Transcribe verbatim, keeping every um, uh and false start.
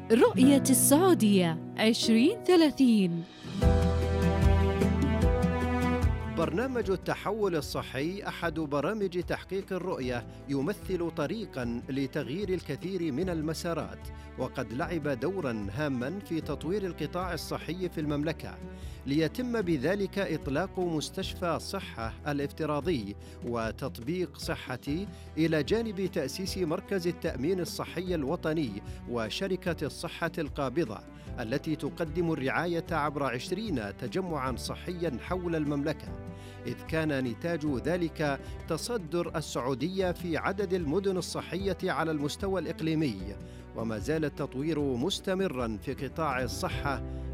رؤية السعودية عشرين ثلاثين. برنامج التحول الصحي أحد برامج تحقيق الرؤية، يمثل طريقاً لتغيير الكثير من المسارات، وقد لعب دوراً هاماً في تطوير القطاع الصحي في المملكة، ليتم بذلك إطلاق مستشفى صحة الافتراضي وتطبيق صحتي، إلى جانب تأسيس مركز التأمين الصحي الوطني وشركة الصحة القابضة التي تقدم الرعاية عبر عشرين تجمعاً صحياً حول المملكة، إذ كان نتاج ذلك تصدر السعودية في عدد المدن الصحية على المستوى الإقليمي. وما زال التطوير مستمراً في قطاع الصحة